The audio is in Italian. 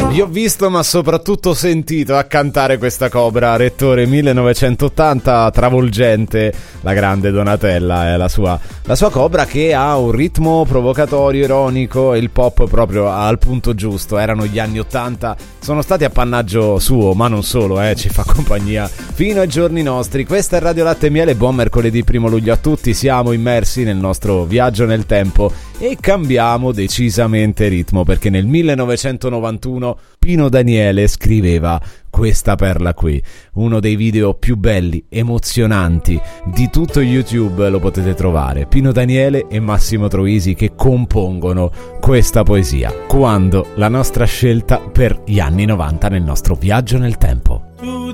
Io ho visto ma soprattutto sentito a cantare questa Cobra, Rettore 1980, travolgente, la grande Donatella è la sua Cobra, che ha un ritmo provocatorio, ironico, e il pop proprio al punto giusto. Erano gli anni 80, sono stati appannaggio suo, ma non solo, ci fa compagnia fino ai giorni nostri. Questa è Radio Latte e Miele, buon mercoledì 1 luglio a tutti. Siamo immersi nel nostro viaggio nel tempo e cambiamo decisamente ritmo, perché nel 1991 Pino Daniele scriveva questa perla qui, uno dei video più belli, emozionanti di tutto YouTube. Lo potete trovare, Pino Daniele e Massimo Troisi che compongono questa poesia, Quando, la nostra scelta per gli anni 90 nel nostro viaggio nel tempo.